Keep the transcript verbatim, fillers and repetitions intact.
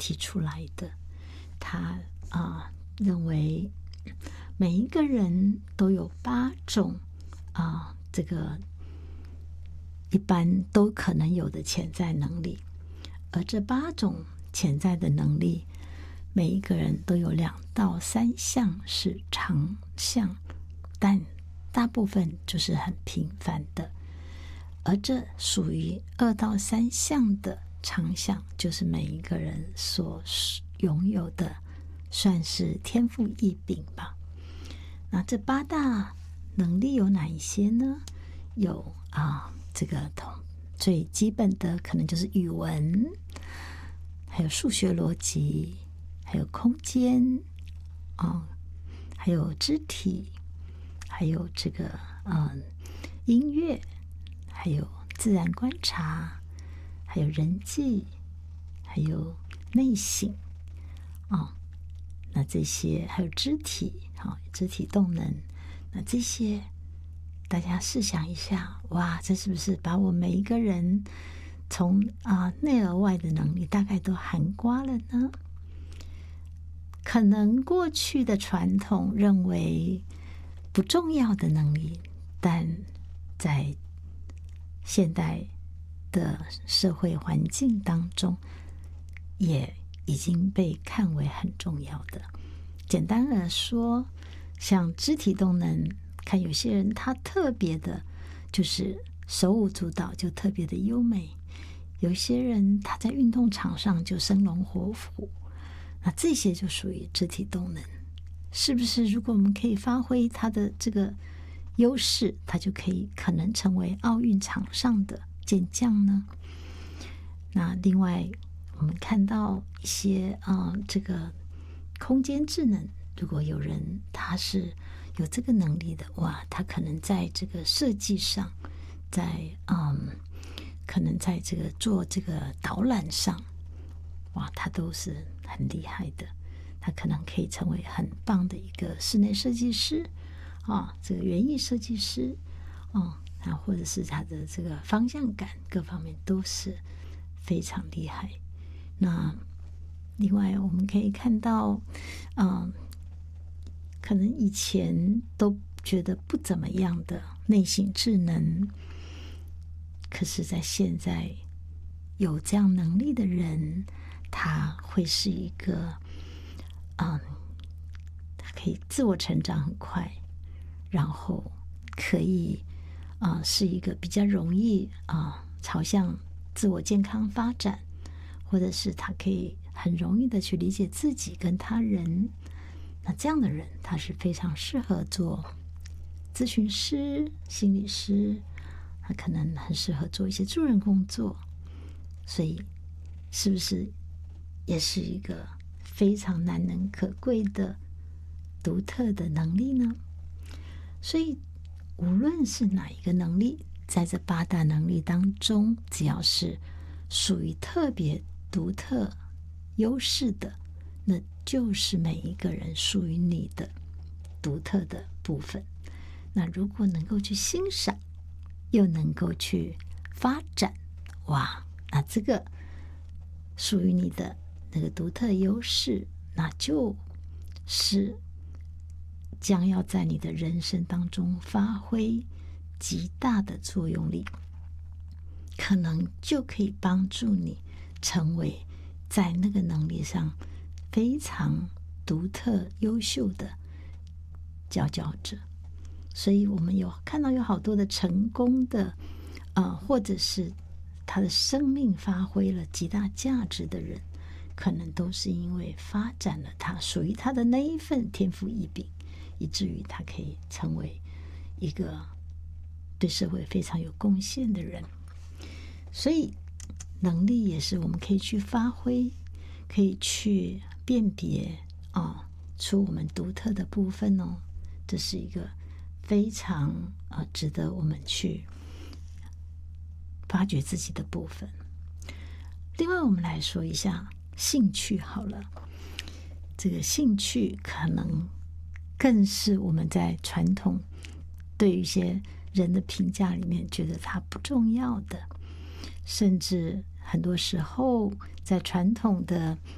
提出来的。他啊、呃、认为每一个人都有八种啊、呃、这个一般都可能有的潜在能力，而这八种潜在的能力，每一个人都有两到三项是常项，但大部分就是很平凡的。而这属于二到三项的常项，就是每一个人所拥有的，算是天赋异禀吧。那这八大能力有哪一些呢？有啊，这个最基本的可能就是语文，还有数学逻辑，还有空间啊，还有肢体，还有这个嗯音乐，还有自然观察，还有人际，还有内省啊。那这些还有肢体啊，肢体动能，那这些大家试想一下，哇，这是不是把我每一个人从啊内而外的能力大概都涵盖了呢？可能过去的传统认为不重要的能力，但在现代的社会环境当中，也已经被看为很重要的。简单的说，像肢体动能，看有些人他特别的就是手舞足蹈，就特别的优美，有些人他在运动场上就生龙活虎，那这些就属于肢体动能。是不是如果我们可以发挥他的这个优势，他就可以可能成为奥运场上的健将呢？那另外我们看到一些啊、呃，这个空间智能，如果有人他是有这个能力的，哇，他可能在这个设计上，在嗯，可能在这个做这个导览上，哇，他都是很厉害的。他可能可以成为很棒的一个室内设计师啊，这个园艺设计师啊，啊，或者是他的这个方向感各方面都是非常厉害。那另外我们可以看到，嗯，可能以前都觉得不怎么样的内省智能，可是在现在有这样能力的人，他会是一个嗯，他可以自我成长很快，然后可以啊、呃、是一个比较容易啊、呃、朝向自我健康发展，或者是他可以很容易的去理解自己跟他人。那这样的人，他是非常适合做咨询师、心理师，他可能很适合做一些助人工作。所以，是不是也是一个非常难能可贵的独特的能力呢？所以无论是哪一个能力，在这八大能力当中，只要是属于特别独特优势的，那就是每一个人属于你的独特的部分。那如果能够去欣赏，又能够去发展，哇，那这个属于你的那个独特优势，那就是将要在你的人生当中发挥极大的作用力，可能就可以帮助你成为在那个能力上非常独特优秀的佼佼者。所以我们有看到有好多的成功的呃，或者是他的生命发挥了极大价值的人，可能都是因为发展了他属于他的那一份天赋异禀，以至于他可以成为一个对社会非常有贡献的人。所以能力也是我们可以去发挥，可以去辨别哦，出我们独特的部分哦。这是一个非常呃值得我们去发掘自己的部分。另外我们来说一下兴趣好了，这个兴趣可能更是我们在传统对于一些人的评价里面觉得它不重要的，甚至很多时候在传统的